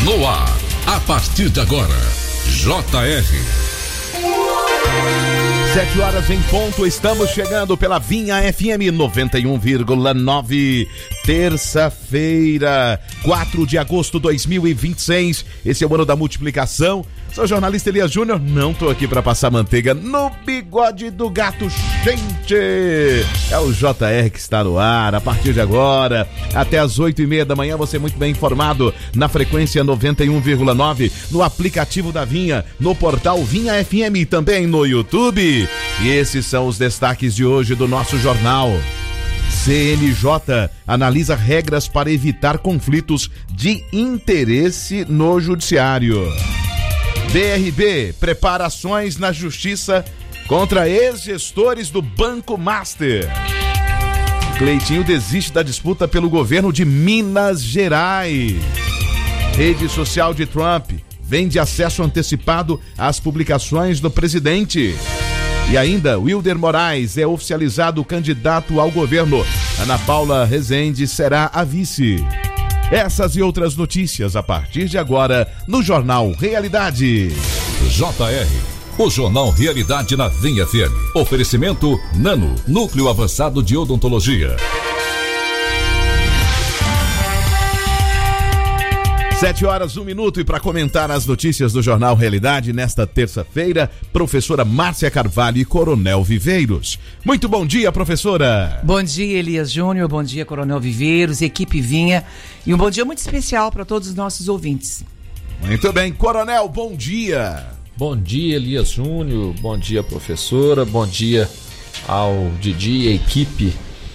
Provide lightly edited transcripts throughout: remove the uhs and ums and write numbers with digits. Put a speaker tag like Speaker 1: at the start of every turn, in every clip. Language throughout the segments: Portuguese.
Speaker 1: No ar, a partir de agora, JR.
Speaker 2: 7 horas em ponto, estamos chegando pela Vinha FM 91,9, terça-feira, 4 de agosto de 2026. Esse é o ano da multiplicação. Sou jornalista Elias Júnior, não tô aqui para passar manteiga no bigode do gato, gente. É o JR que está no ar. A partir de agora, até as 8h30 da manhã, você é muito bem informado na frequência 91,9, no aplicativo da Vinha, no portal Vinha FM e também no YouTube. E esses são os destaques de hoje do nosso jornal. CNJ analisa regras para evitar conflitos de interesse no judiciário. BRB prepara ações na justiça contra ex-gestores do Banco Master. Cleitinho desiste da disputa pelo governo de Minas Gerais. Rede social de Trump vende acesso antecipado às publicações do presidente. E ainda, Wilder Moraes é oficializado candidato ao governo. Ana Paula Rezende será a vice. Essas e outras notícias a partir de agora no Jornal Realidade.
Speaker 1: JR, o Jornal Realidade na Vinha FM. Oferecimento Nano, Núcleo Avançado de Odontologia.
Speaker 2: 7 horas, 1 minuto, e para comentar as notícias do Jornal Realidade nesta terça-feira, professora Márcia Carvalho e Coronel Viveiros. Muito bom dia, professora.
Speaker 3: Bom dia, Elias Júnior, bom dia, Coronel Viveiros, equipe Vinha, e um bom dia muito especial para todos os nossos ouvintes.
Speaker 2: Muito bem, Coronel, bom dia.
Speaker 4: Bom dia, Elias Júnior, bom dia, professora, bom dia ao Didi e a equipe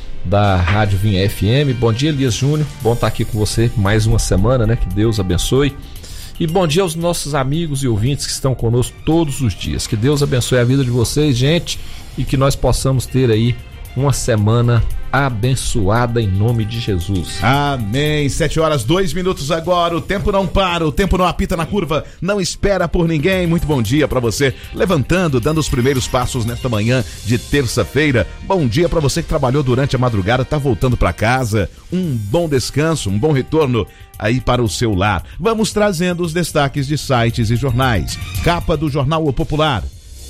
Speaker 4: da Rádio Vinha FM. Bom dia, Elias Júnior, bom estar aqui com você mais uma semana, né? Que Deus abençoe. E bom dia aos nossos amigos e ouvintes que estão conosco todos os dias. Que Deus abençoe a vida de vocês, gente, e que nós possamos ter aí uma semana abençoada em nome de Jesus.
Speaker 2: Amém. 7 horas, 2 minutos agora. O tempo não para, o tempo não apita na curva, não espera por ninguém. Muito bom dia pra você, levantando, dando os primeiros passos nesta manhã de terça-feira. Bom dia pra você que trabalhou durante a madrugada, tá voltando pra casa. Um bom descanso, um bom retorno aí para o seu lar. Vamos trazendo os destaques de sites e jornais. Capa do jornal O Popular.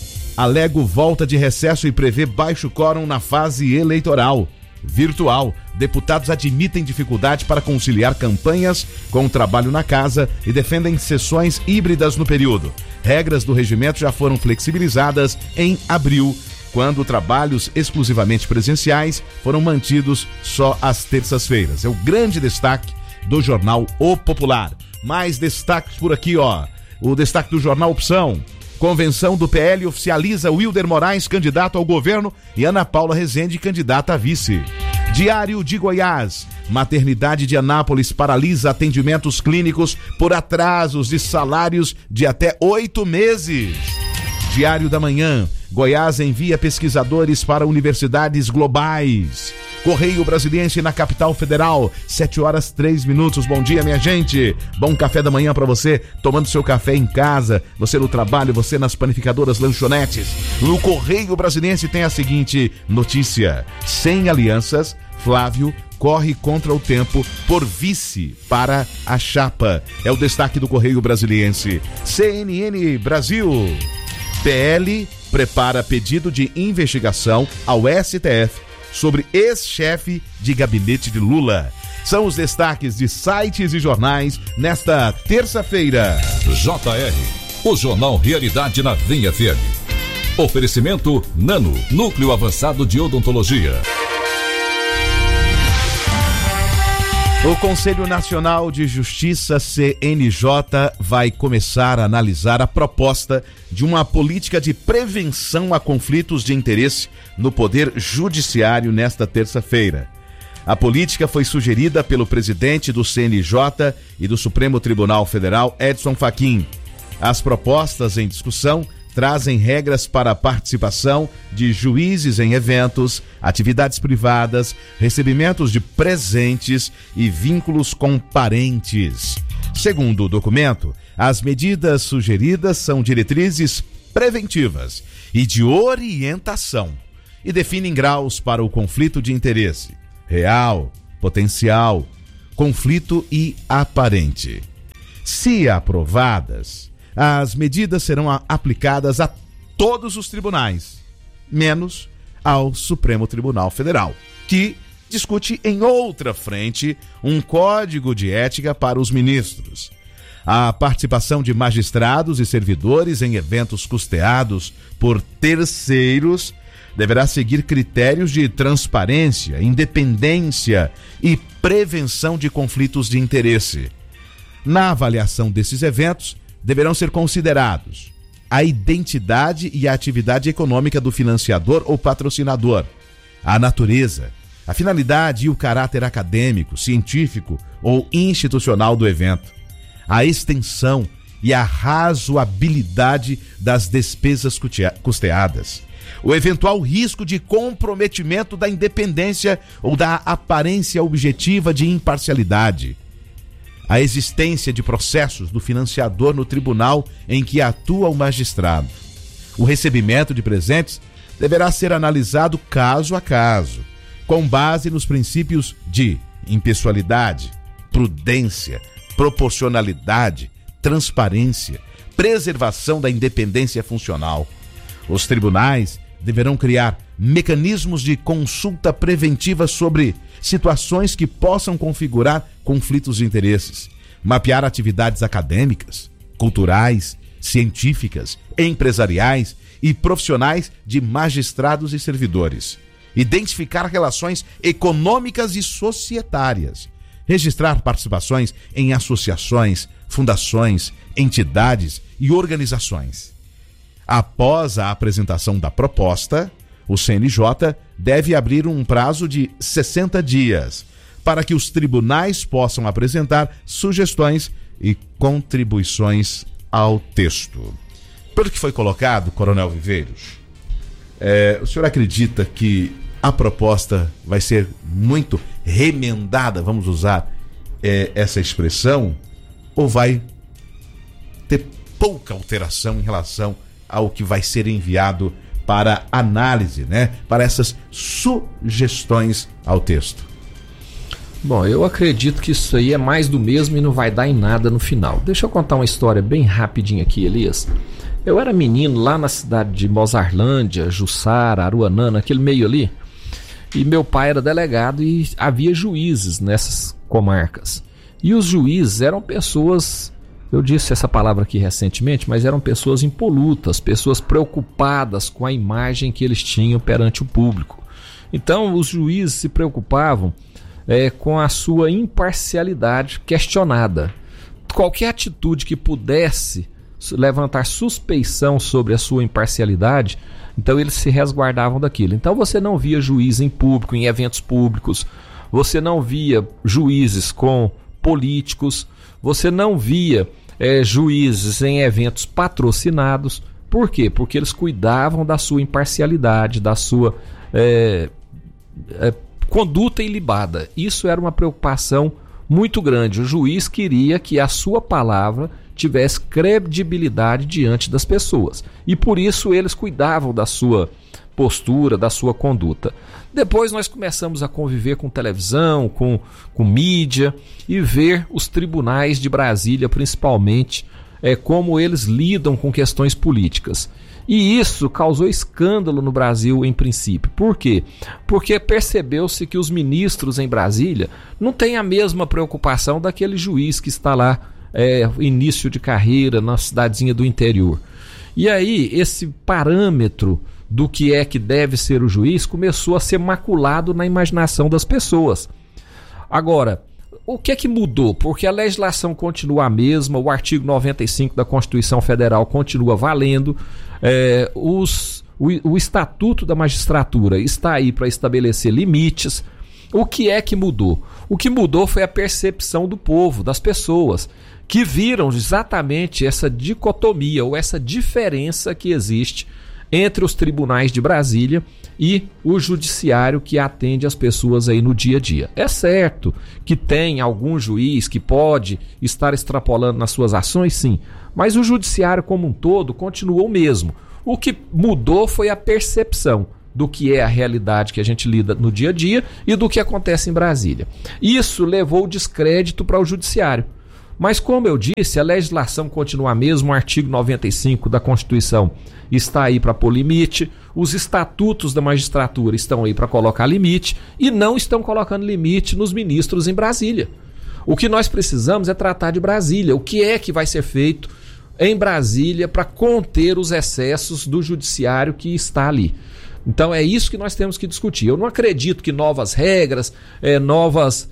Speaker 2: Alego volta de recesso e prevê baixo quórum na fase eleitoral. Virtual. Deputados admitem dificuldade para conciliar campanhas com o trabalho na casa e defendem sessões híbridas no período. Regras do regimento já foram flexibilizadas em abril, quando trabalhos exclusivamente presenciais foram mantidos só às terças-feiras. É o grande destaque do jornal O Popular. Mais destaques por aqui, ó. O destaque do jornal Opção. Convenção do PL oficializa Wilder Moraes candidato ao governo e Ana Paula Rezende candidata a vice. Diário de Goiás. Maternidade de Anápolis paralisa atendimentos clínicos por atrasos de salários de até 8 meses. Diário da Manhã. Goiás envia pesquisadores para universidades globais. Correio Brasiliense na capital federal, 7 horas 3 minutos. Bom dia, minha gente. Bom café da manhã para você, tomando seu café em casa, você no trabalho, você nas panificadoras, lanchonetes. No Correio Brasiliense tem a seguinte notícia: sem alianças, Flávio corre contra o tempo por vice para a chapa. É o destaque do Correio Brasiliense. CNN Brasil. PL prepara pedido de investigação ao STF sobre ex-chefe de gabinete de Lula. São os destaques de sites e jornais nesta terça-feira.
Speaker 1: JR, o Jornal Realidade na Vinha FM. Oferecimento Nano, Núcleo Avançado de Odontologia.
Speaker 2: O Conselho Nacional de Justiça, CNJ, vai começar a analisar a proposta de uma política de prevenção a conflitos de interesse no Poder Judiciário nesta terça-feira. A política foi sugerida pelo presidente do CNJ e do Supremo Tribunal Federal, Edson Fachin. As propostas em discussão trazem regras para a participação de juízes em eventos, atividades privadas, recebimentos de presentes e vínculos com parentes. Segundo o documento, as medidas sugeridas são diretrizes preventivas e de orientação e definem graus para o conflito de interesse: real, potencial, conflito e aparente. Se aprovadas, as medidas serão aplicadas a todos os tribunais, menos ao Supremo Tribunal Federal, que discute em outra frente um código de ética para os ministros. A participação de magistrados e servidores em eventos custeados por terceiros deverá seguir critérios de transparência, independência e prevenção de conflitos de interesse. Na avaliação desses eventos, deverão ser considerados a identidade e a atividade econômica do financiador ou patrocinador, a natureza, a finalidade e o caráter acadêmico, científico ou institucional do evento, a extensão e a razoabilidade das despesas custeadas, o eventual risco de comprometimento da independência ou da aparência objetiva de imparcialidade, a existência de processos do financiador no tribunal em que atua o magistrado. O recebimento de presentes deverá ser analisado caso a caso, com base nos princípios de impessoalidade, prudência, proporcionalidade, transparência, preservação da independência funcional. Os tribunais deverão criar mecanismos de consulta preventiva sobre situações que possam configurar conflitos de interesses, mapear atividades acadêmicas, culturais, científicas, empresariais e profissionais de magistrados e servidores, identificar relações econômicas e societárias, registrar participações em associações, fundações, entidades e organizações. Após a apresentação da proposta, o CNJ deve abrir um prazo de 60 dias para que os tribunais possam apresentar sugestões e contribuições ao texto. Pelo que foi colocado, Coronel Viveiros, o senhor acredita que a proposta vai ser muito remendada, vamos usar essa expressão, ou vai ter pouca alteração em relação ao que vai ser enviado para análise, né? Para essas sugestões ao texto?
Speaker 4: Bom, eu acredito que isso aí é mais do mesmo e não vai dar em nada no final. Deixa eu contar uma história bem rapidinho aqui, Elias. Eu era menino lá na cidade de Mozarlândia, Jussara, Aruanã, naquele meio ali, e meu pai era delegado e havia juízes nessas comarcas. E os juízes eram pessoas, eu disse essa palavra aqui recentemente, mas eram pessoas impolutas, pessoas preocupadas com a imagem que eles tinham perante o público. Então os juízes se preocupavam com a sua imparcialidade questionada. Qualquer atitude que pudesse levantar suspeição sobre a sua imparcialidade, então eles se resguardavam daquilo. Então você não via juiz em público, em eventos públicos, você não via juízes com políticos, você não via juízes em eventos patrocinados. Por quê? Porque eles cuidavam da sua imparcialidade, da sua conduta ilibada. Isso era uma preocupação muito grande. O juiz queria que a sua palavra tivesse credibilidade diante das pessoas. E por isso eles cuidavam da sua postura, da sua conduta. Depois nós começamos a conviver com televisão, com mídia e ver os tribunais de Brasília, principalmente, como eles lidam com questões políticas. E isso causou escândalo no Brasil em princípio. Por quê? Porque percebeu-se que os ministros em Brasília não têm a mesma preocupação daquele juiz que está lá início de carreira na cidadezinha do interior. E aí esse parâmetro do que é que deve ser o juiz começou a ser maculado na imaginação das pessoas. Agora, o que é que mudou? Porque a legislação continua a mesma, o artigo 95 da Constituição Federal continua valendo, o Estatuto da Magistratura está aí para estabelecer limites. O que é que mudou? O que mudou foi a percepção do povo, das pessoas, que viram exatamente essa dicotomia ou essa diferença que existe entre os tribunais de Brasília e o judiciário que atende as pessoas aí no dia a dia. É certo que tem algum juiz que pode estar extrapolando nas suas ações, sim, mas o judiciário como um todo continuou o mesmo. O que mudou foi a percepção do que é a realidade que a gente lida no dia a dia e do que acontece em Brasília. Isso levou o descrédito para o judiciário, Mas, como eu disse, a legislação continua a mesma, o artigo 95 da Constituição está aí para pôr limite, os estatutos da magistratura estão aí para colocar limite e não estão colocando limite nos ministros em Brasília. O que nós precisamos é tratar de Brasília. O que é que vai ser feito em Brasília para conter os excessos do judiciário que está ali? Então é isso que nós temos que discutir. Eu não acredito que novas regras, novas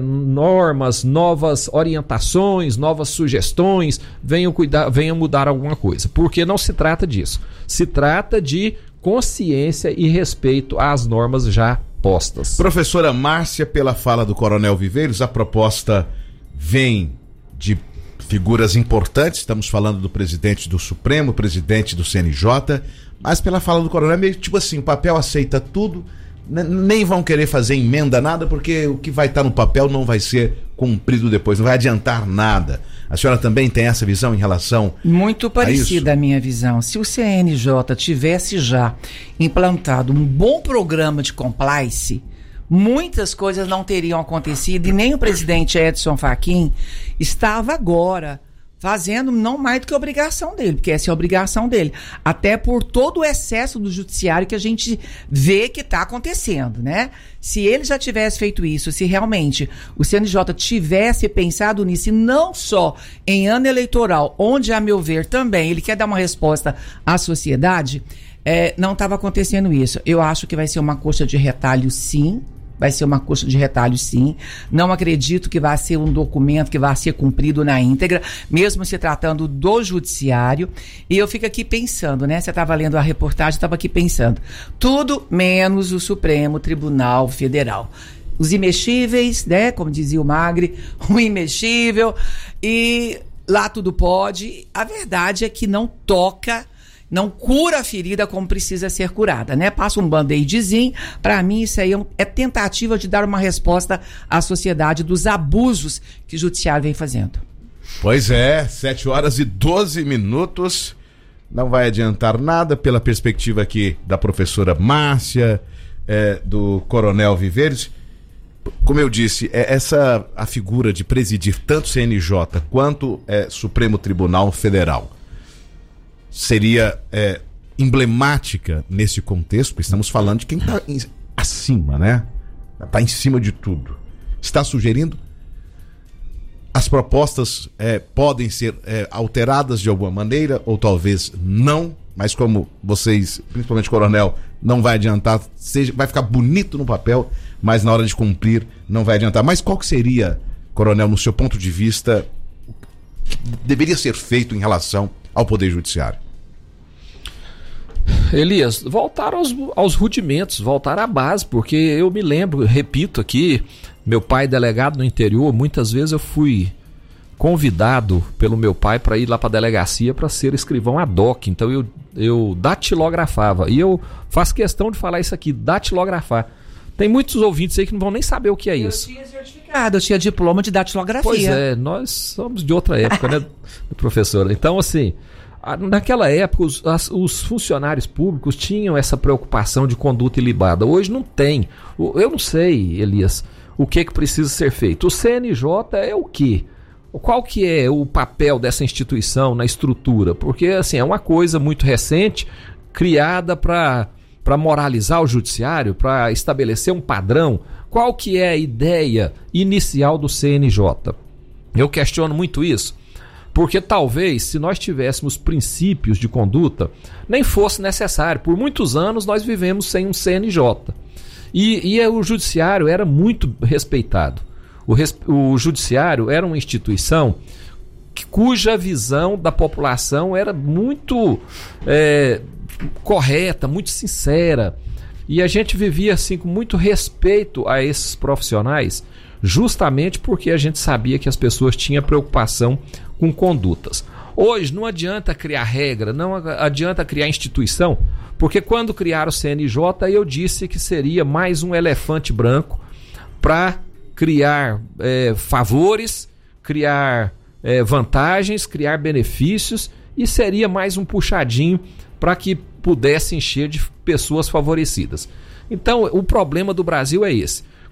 Speaker 4: normas, novas orientações, novas sugestões venham mudar alguma coisa, porque não se trata disso. Se trata de consciência e respeito às normas já postas.
Speaker 2: Professora Márcia, pela fala do Coronel Viveiros, a proposta vem de figuras importantes, estamos falando do presidente do Supremo, presidente do CNJ, mas pela fala do Coronel, meio tipo assim, o papel aceita tudo, nem vão querer fazer emenda nada, porque o que vai estar no papel não vai ser cumprido depois, não vai adiantar nada. A senhora também tem essa visão em relação
Speaker 3: Muito parecida a minha visão. Se o CNJ tivesse já implantado um bom programa de compliance, muitas coisas não teriam acontecido e nem o presidente Edson Fachin estava agora fazendo não mais do que obrigação dele, porque essa é a obrigação dele, até por todo o excesso do judiciário que a gente vê que está acontecendo, né? Se ele já tivesse feito isso, se realmente o CNJ tivesse pensado nisso, e não só em ano eleitoral, onde, a meu ver, também ele quer dar uma resposta à sociedade, não estava acontecendo isso. Eu acho que vai ser uma coxa de retalho, sim. Vai ser uma coxa de retalho, sim. Não acredito que vai ser um documento que vai ser cumprido na íntegra, mesmo se tratando do judiciário. E eu fico aqui pensando, né? Você estava lendo a reportagem, estava aqui pensando. Tudo menos o Supremo Tribunal Federal. Os imexíveis, né? Como dizia o Magri, o imexível. E lá tudo pode. A verdade é que não toca, não cura a ferida como precisa ser curada, né? Passa um band-aidzinho. Para mim, isso aí é tentativa de dar uma resposta à sociedade dos abusos que o judiciário vem fazendo.
Speaker 2: Pois é, 7h12. Não vai adiantar nada pela perspectiva aqui da professora Márcia, do Coronel Viveiros. Como eu disse, a figura de presidir tanto CNJ quanto Supremo Tribunal Federal seria emblemática nesse contexto, porque estamos falando de quem está acima, né? Está em cima de tudo. Está sugerindo, as propostas podem ser alteradas de alguma maneira, ou talvez não, mas como vocês, principalmente o Coronel, não vai adiantar, vai ficar bonito no papel, mas na hora de cumprir não vai adiantar. Mas qual que seria, Coronel, no seu ponto de vista, que deveria ser feito em relação ao Poder Judiciário?
Speaker 4: Elias, voltar aos rudimentos, voltar à base, porque eu me lembro, repito aqui, meu pai delegado no interior, muitas vezes eu fui convidado pelo meu pai para ir lá para a delegacia para ser escrivão ad hoc, então eu datilografava, e eu faço questão de falar isso aqui, datilografar. Tem muitos ouvintes aí que não vão nem saber o que é isso.
Speaker 3: Eu tinha certificado, eu tinha diploma de datilografia.
Speaker 4: Pois é, nós somos de outra época, né, professora? Então, assim, naquela época os funcionários públicos tinham essa preocupação de conduta ilibada. Hoje não tem. Eu não sei, Elias, o que precisa ser feito. O CNJ é o quê? Qual que é o papel dessa instituição na estrutura? Porque, assim, é uma coisa muito recente, criada para moralizar o judiciário, para estabelecer um padrão. Qual que é a ideia inicial do CNJ? Eu questiono muito isso, porque talvez, se nós tivéssemos princípios de conduta, nem fosse necessário. Por muitos anos nós vivemos sem um CNJ. E o judiciário era muito respeitado. O judiciário era uma instituição cuja visão da população era muito correta, muito sincera. E a gente vivia assim com muito respeito a esses profissionais, justamente porque a gente sabia que as pessoas tinham preocupação com condutas. Hoje não adianta criar regra, não adianta criar instituição, porque quando criaram o CNJ eu disse que seria mais um elefante branco para criar favores, criar vantagens, criar benefícios, e seria mais um puxadinho para que pudesse encher de pessoas favorecidas. Então o problema do Brasil é esse.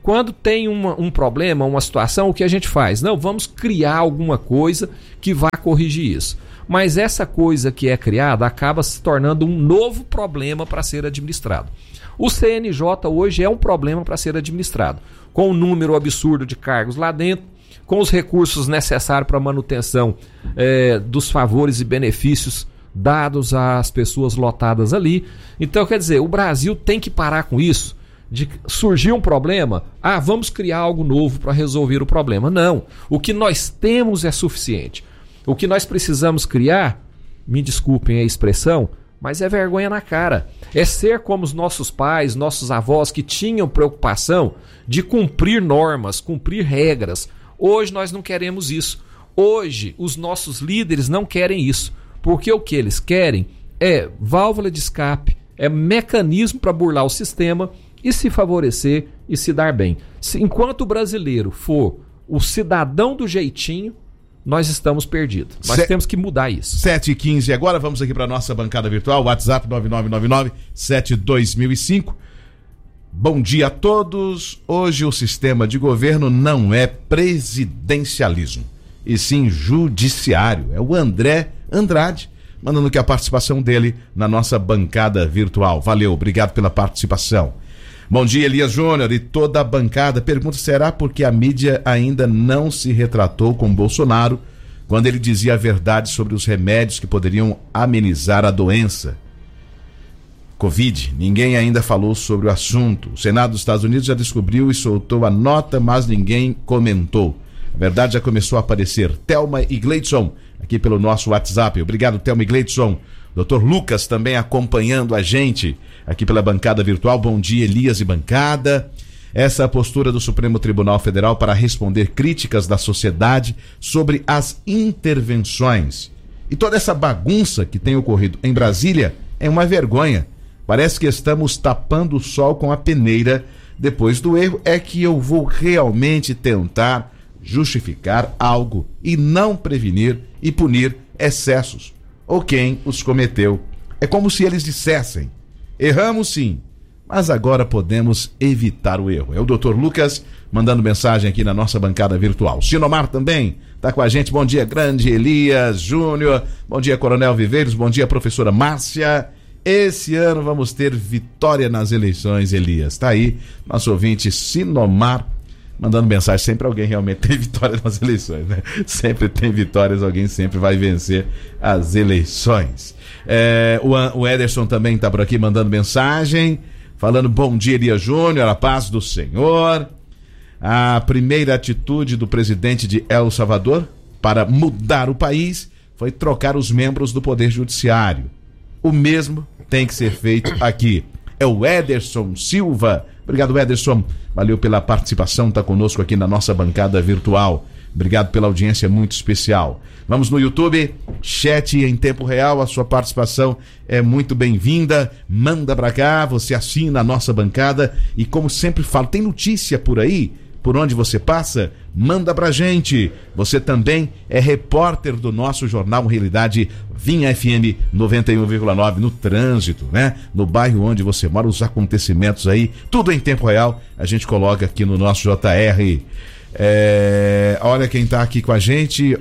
Speaker 4: Quando tem um problema, uma situação, o que a gente faz? Não, vamos criar alguma coisa que vá corrigir isso. Mas essa coisa que é criada acaba se tornando um novo problema para ser administrado. O CNJ hoje é um problema para ser administrado, com um número absurdo de cargos lá dentro, com os recursos necessários para a manutenção dos favores e benefícios dados às pessoas lotadas ali. Então, quer dizer, o Brasil tem que parar com isso, de surgir um problema, vamos criar algo novo para resolver o problema. Não, o que nós temos é suficiente. O que nós precisamos criar, me desculpem a expressão, mas é vergonha na cara. É ser como os nossos pais, nossos avós, que tinham preocupação de cumprir normas, cumprir regras. Hoje nós não queremos isso. Hoje os nossos líderes não querem isso, porque o que eles querem é válvula de escape, é mecanismo para burlar o sistema e se favorecer e se dar bem. Enquanto o brasileiro for o cidadão do jeitinho, nós estamos perdidos. Nós temos que mudar isso.
Speaker 2: 7h15 agora, vamos aqui para a nossa bancada virtual, WhatsApp 9999-72005. Bom dia a todos. Hoje o sistema de governo não é presidencialismo, e sim judiciário. É o André Andrade, mandando aqui a participação dele na nossa bancada virtual. Valeu, obrigado pela participação. Bom dia, Elias Júnior e toda a bancada. Pergunta: será porque a mídia ainda não se retratou com Bolsonaro quando ele dizia a verdade sobre os remédios que poderiam amenizar a doença Covid? Ninguém ainda falou sobre o assunto. O Senado dos Estados Unidos já descobriu e soltou a nota, mas ninguém comentou. A verdade já começou a aparecer. Thelma e Gleidson, aqui pelo nosso WhatsApp. Obrigado, Thelma e Gleidson. Dr. Lucas também acompanhando a gente aqui pela bancada virtual. Bom dia, Elias e bancada. Essa é a postura do Supremo Tribunal Federal para responder críticas da sociedade sobre as intervenções. E toda essa bagunça que tem ocorrido em Brasília é uma vergonha. Parece que estamos tapando o sol com a peneira. Depois do erro é que eu vou realmente tentar justificar algo e não prevenir e punir excessos ou quem os cometeu. É como se eles dissessem: erramos sim, mas agora podemos evitar o erro. É o Dr. Lucas mandando mensagem aqui na nossa bancada virtual. Sinomar também está com a gente. Bom dia, grande Elias Júnior. Bom dia, Coronel Viveiros. Bom dia, professora Márcia. Esse ano vamos ter vitória nas eleições, Elias. Tá aí nosso ouvinte Sinomar mandando mensagem. Sempre alguém realmente tem vitória nas eleições, né? Sempre tem vitórias, alguém sempre vai vencer as eleições. O Ederson também está por aqui mandando mensagem, falando: bom dia, Elias Júnior, a paz do Senhor. A primeira atitude do presidente de El Salvador para mudar o país foi trocar os membros do Poder Judiciário. O mesmo tem que ser feito aqui. É o Ederson Silva. Obrigado, Ederson. Valeu pela participação, está conosco aqui na nossa bancada virtual. Obrigado pela audiência muito especial. Vamos no YouTube, chat em tempo real, a sua participação é muito bem-vinda. Manda pra cá, você assina a nossa bancada e, como sempre falo, tem notícia por aí, por onde você passa, manda pra gente. Você também é repórter do nosso jornal Realidade Vinha FM 91,9 no trânsito, né? No bairro onde você mora, os acontecimentos aí, tudo em tempo real, a gente coloca aqui no nosso JR. Olha quem tá aqui com a gente.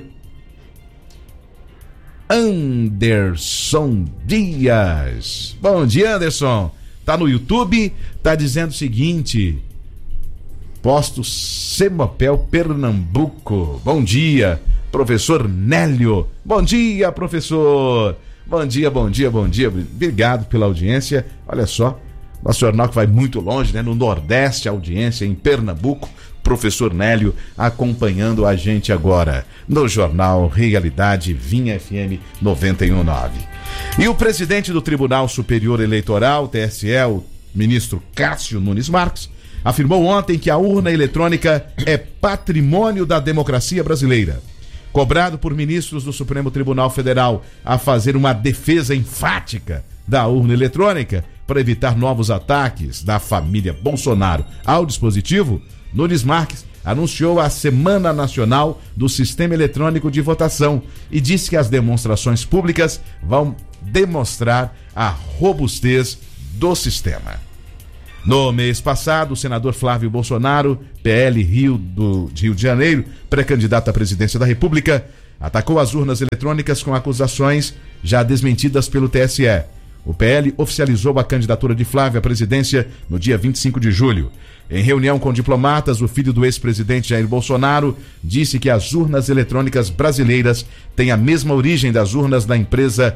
Speaker 2: Anderson Dias. Bom dia, Anderson. Tá no YouTube, tá dizendo o seguinte: Posto Semopel, Pernambuco. Bom dia, professor Nélio. Bom dia, professor. Bom dia, bom dia, bom dia. Obrigado pela audiência. Olha só, nosso jornal que vai muito longe, né? No Nordeste, a audiência em Pernambuco. Professor Nélio acompanhando a gente agora no Jornal Realidade Vinha FM 91,9. E o presidente do Tribunal Superior Eleitoral, TSE, o ministro Cássio Nunes Marques, afirmou ontem que a urna eletrônica é patrimônio da democracia brasileira. Cobrado por ministros do Supremo Tribunal Federal a fazer uma defesa enfática da urna eletrônica para evitar novos ataques da família Bolsonaro ao dispositivo, Nunes Marques anunciou a Semana Nacional do Sistema Eletrônico de Votação e disse que as demonstrações públicas vão demonstrar a robustez do sistema. No mês passado, o senador Flávio Bolsonaro, PL Rio de Janeiro, pré-candidato à presidência da República, atacou as urnas eletrônicas com acusações já desmentidas pelo TSE. O PL oficializou a candidatura de Flávio à presidência no dia 25 de julho. Em reunião com diplomatas, o filho do ex-presidente Jair Bolsonaro disse que as urnas eletrônicas brasileiras têm a mesma origem das urnas da empresa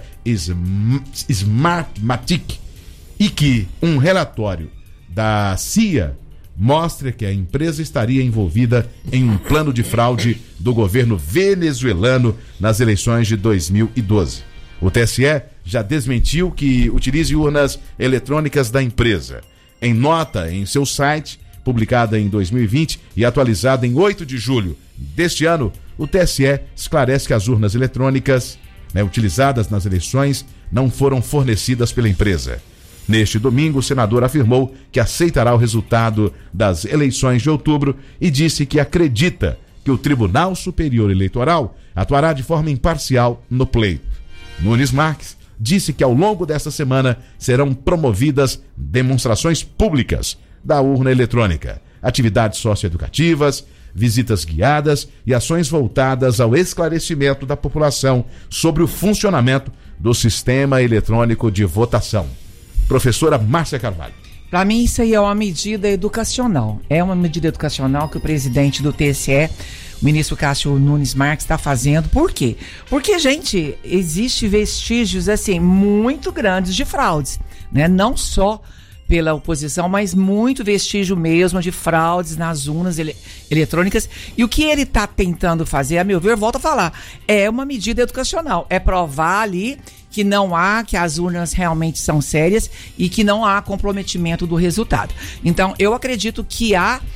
Speaker 2: Smartmatic e que um relatório da CIA mostra que a empresa estaria envolvida em um plano de fraude do governo venezuelano nas eleições de 2012. O TSE já desmentiu que utilize urnas eletrônicas da empresa. Em nota em seu site, publicada em 2020 e atualizada em 8 de julho deste ano, o TSE esclarece que as urnas eletrônicas, utilizadas nas eleições não foram fornecidas pela empresa. Neste domingo, o senador afirmou que aceitará o resultado das eleições de outubro e disse que acredita que o Tribunal Superior Eleitoral atuará de forma imparcial no pleito. Nunes Marques disse que ao longo desta semana serão promovidas demonstrações públicas da urna eletrônica, atividades socioeducativas, visitas guiadas e ações voltadas ao esclarecimento da população sobre o funcionamento do sistema eletrônico de votação. Professora Márcia Carvalho.
Speaker 3: Para mim, isso aí é uma medida educacional. É uma medida educacional que o presidente do TSE, o ministro Cássio Nunes Marques, está fazendo. Por quê? Porque, gente, existe vestígios, assim, muito grandes de fraudes, né? Não só pela oposição, mas muito vestígio mesmo de fraudes nas urnas eletrônicas. E o que ele está tentando fazer, a meu ver, volto a falar, é uma medida educacional. É provar ali que não há, que as urnas realmente são sérias e que não há comprometimento do resultado. Então, eu acredito que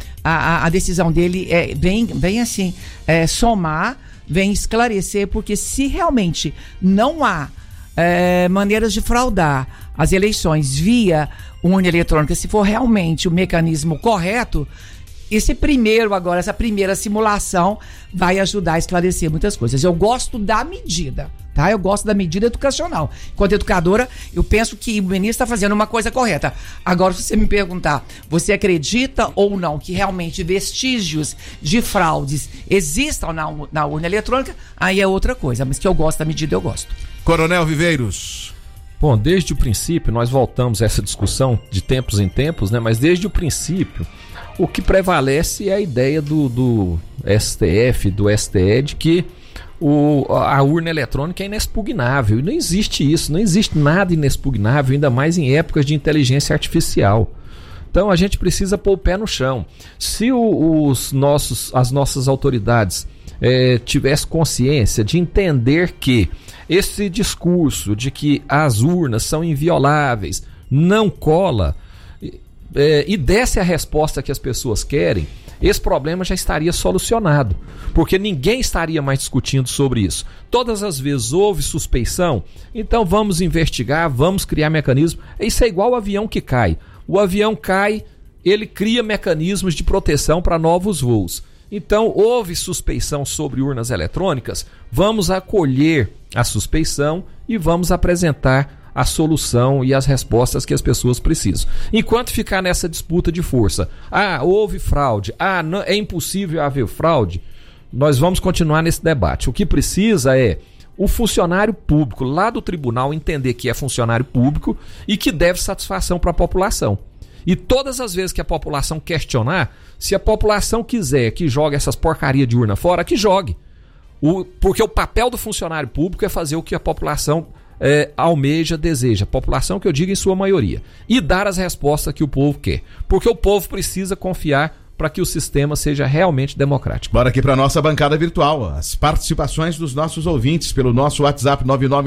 Speaker 3: a decisão dele vem assim, somar, vem esclarecer, porque se realmente não há maneiras de fraudar as eleições via urna eletrônica, se for realmente o mecanismo correto, essa primeira simulação vai ajudar a esclarecer muitas coisas. Eu gosto da medida, tá? Eu gosto da medida educacional. Enquanto educadora, eu penso que o ministro está fazendo uma coisa correta. Agora, se você me perguntar, você acredita ou não que realmente vestígios de fraudes existam na urna eletrônica, aí é outra coisa. Mas que eu gosto da medida, eu gosto.
Speaker 2: Coronel Viveiros.
Speaker 4: Bom, desde o princípio, nós voltamos a essa discussão de tempos em tempos, né? Mas desde o princípio, o que prevalece é a ideia do STF, do STE, de que a urna eletrônica é inexpugnável. E não existe isso, não existe nada inexpugnável, ainda mais em épocas de inteligência artificial. Então a gente precisa pôr o pé no chão. Se as nossas autoridades tivessem consciência de entender que esse discurso de que as urnas são invioláveis não cola, e desse a resposta que as pessoas querem, esse problema já estaria solucionado, porque ninguém estaria mais discutindo sobre isso. Todas as vezes houve suspeição, então vamos investigar, vamos criar mecanismos. Isso é igual ao avião que cai. O avião cai, ele cria mecanismos de proteção para novos voos. Então houve suspeição sobre urnas eletrônicas, vamos acolher a suspeição e vamos apresentar a solução e as respostas que as pessoas precisam. Enquanto ficar nessa disputa de força, houve fraude, não, é impossível haver fraude, nós vamos continuar nesse debate. O que precisa é o funcionário público lá do tribunal entender que é funcionário público e que deve satisfação para a população. E todas as vezes que a população questionar, se a população quiser que jogue essas porcarias de urna fora, que jogue. Porque o papel do funcionário público é fazer o que a população almeja, deseja. População que eu digo em sua maioria. E dar as respostas que o povo quer. Porque o povo precisa confiar para que o sistema seja realmente democrático.
Speaker 2: Bora aqui para nossa bancada virtual. As participações dos nossos ouvintes pelo nosso WhatsApp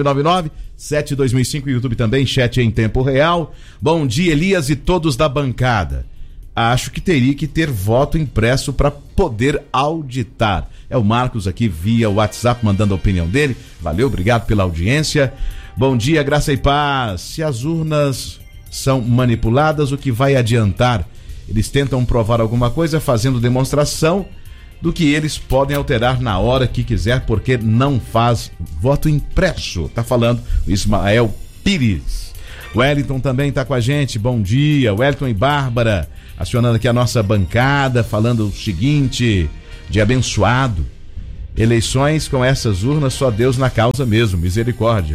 Speaker 2: 9999-72005, YouTube também, chat em tempo real. Bom dia, Elias e todos da bancada. Acho que teria que ter voto impresso para poder auditar. É o Marcos aqui via WhatsApp mandando a opinião dele. Valeu, obrigado pela audiência. Bom dia, graça e paz. Se as urnas são manipuladas, o que vai adiantar? Eles tentam provar alguma coisa fazendo demonstração do que eles podem alterar na hora que quiser, porque não faz voto impresso. Tá falando o Ismael Pires. O Wellington também está com a gente, bom dia. Wellington e Bárbara, acionando aqui a nossa bancada, falando o seguinte: dia abençoado. Eleições com essas urnas, só Deus na causa mesmo, misericórdia.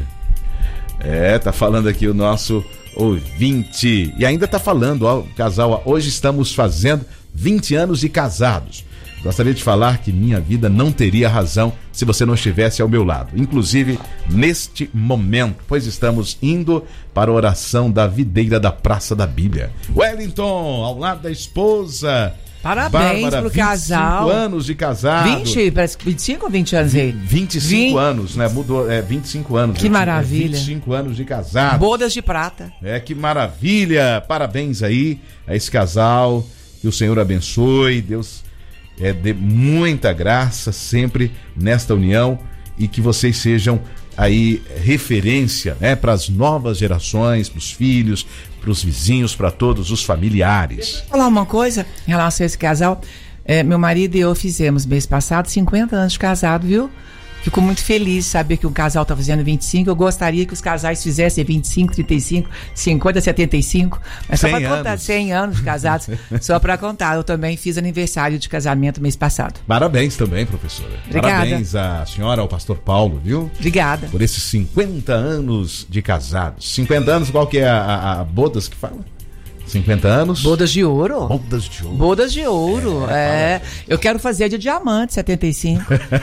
Speaker 2: Tá falando aqui o nosso ouvinte. E ainda tá falando, ó, o casal, ó, hoje estamos fazendo 20 anos de casados. Gostaria de falar que minha vida não teria razão se você não estivesse ao meu lado, inclusive neste momento, pois estamos indo para a oração da videira da Praça da Bíblia. Wellington, ao lado da esposa.
Speaker 3: Parabéns
Speaker 2: Bárbara,
Speaker 3: pro casal.
Speaker 2: 25 anos de casado.
Speaker 3: 20, parece que 25 ou 20 anos aí?
Speaker 2: 25 anos, né? Mudou, 25 anos.
Speaker 3: Que maravilha.
Speaker 2: 25 anos de casado.
Speaker 3: Bodas de prata.
Speaker 2: Que maravilha. Parabéns aí a esse casal. Que o Senhor abençoe. Deus dê muita graça sempre nesta união e que vocês sejam aí referência, né, para as novas gerações, para os filhos, para os vizinhos, para todos os familiares.
Speaker 3: Deixa eu falar uma coisa em relação a esse casal. Meu marido e eu fizemos mês passado 50 anos de casado, viu? Fico muito feliz de saber que um casal está fazendo 25. Eu gostaria que os casais fizessem 25, 35, 50, 75. Mas só para contar, 100 anos de casados. Só para contar, eu também fiz aniversário de casamento mês passado.
Speaker 2: Parabéns também, professora.
Speaker 3: Obrigada.
Speaker 2: Parabéns à senhora, ao pastor Paulo, viu?
Speaker 3: Obrigada.
Speaker 2: Por esses 50 anos de casados. 50 anos, qual que é a bodas que fala? 50 anos?
Speaker 3: Bodas de ouro.
Speaker 2: Bodas de ouro.
Speaker 3: Bodas de ouro, Eu quero fazer de diamante, 75.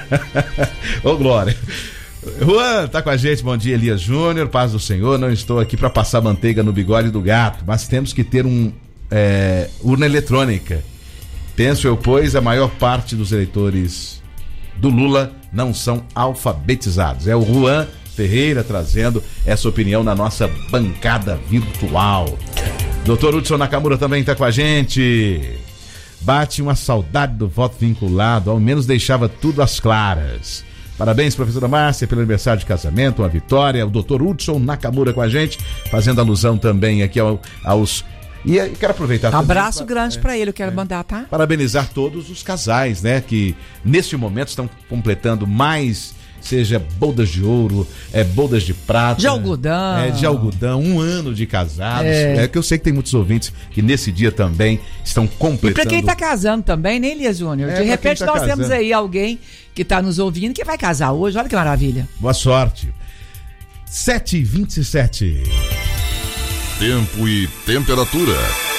Speaker 2: Ô, Glória. Juan, tá com a gente, bom dia, Elias Júnior, paz do Senhor. Não estou aqui para passar manteiga no bigode do gato, mas temos que ter urna eletrônica. Penso eu, pois, a maior parte dos eleitores do Lula não são alfabetizados. É o Juan Ferreira trazendo essa opinião na nossa bancada virtual. Doutor Hudson Nakamura também está com a gente. Bate uma saudade do voto vinculado, ao menos deixava tudo às claras. Parabéns, professora Márcia, pelo aniversário de casamento, uma vitória. O doutor Hudson Nakamura com a gente, fazendo alusão também aqui aos... E quero aproveitar...
Speaker 3: Abraço grande para ele, eu quero mandar, tá?
Speaker 2: Parabenizar todos os casais, né, que neste momento estão completando mais... Seja bodas de ouro, bodas de prata.
Speaker 3: De algodão.
Speaker 2: De algodão, 1 ano de casados. Que eu sei que tem muitos ouvintes que nesse dia também estão completando.
Speaker 3: E pra quem tá casando também, né, Elias Júnior? De repente nós temos aí alguém que tá nos ouvindo que vai casar hoje. Olha que maravilha.
Speaker 2: Boa sorte. 7h27.
Speaker 1: Tempo e temperatura.